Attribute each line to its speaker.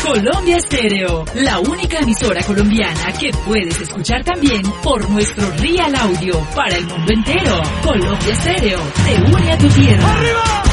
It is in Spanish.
Speaker 1: Colombia Estéreo, la única emisora colombiana que puedes escuchar también por nuestro Real Audio para el mundo entero. Colombia Estéreo, te une a tu tierra.
Speaker 2: ¡Arriba!